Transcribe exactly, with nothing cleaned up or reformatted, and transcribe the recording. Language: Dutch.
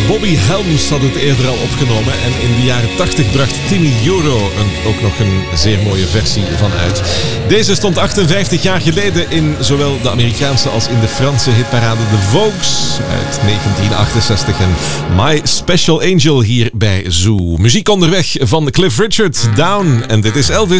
Bobby Helms had het eerder al opgenomen en in de jaren tachtig bracht Timmy Euro er ook nog een zeer mooie versie van uit. Deze stond achtenvijftig jaar geleden in zowel de Amerikaanse als in de Franse hitparade The Vogues uit negentien achtenzestig en My Special Angel hier bij Zoo. Muziek onderweg van Cliff Richard, Down, en dit is Elvis.